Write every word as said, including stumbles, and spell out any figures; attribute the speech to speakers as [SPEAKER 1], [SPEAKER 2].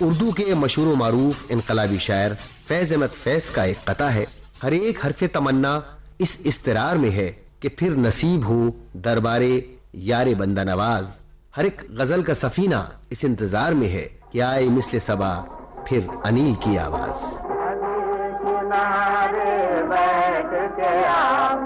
[SPEAKER 1] उर्दू के मशहूर मारूफ इनकलाबी शायर फैज अहमद फैज का एक कता है, हर एक हरफ तमन्ना इस इस्तरार में है कि फिर नसीब हो दरबारे यारे बंदा नवाज। हर एक गजल का सफीना इस इंतजार में है कि आए मिस्ले सबा फिर अनील की आवाज।